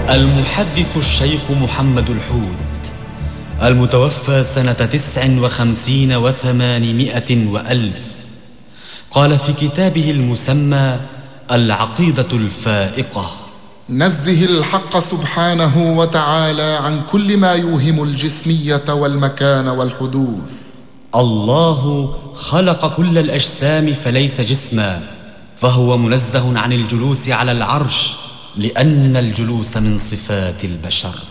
المحدث الشيخ محمد الحوت، المتوفى سنة 59 و800 وألف، قال في كتابه المسمى العقيدة الفائقة: نزه الحق سبحانه وتعالى عن كل ما يوهم الجسمية والمكان والحدوث. الله خلق كل الأجسام فليس جسما، فهو منزه عن الجلوس على العرش، لأن الجلوس من صفات البشر.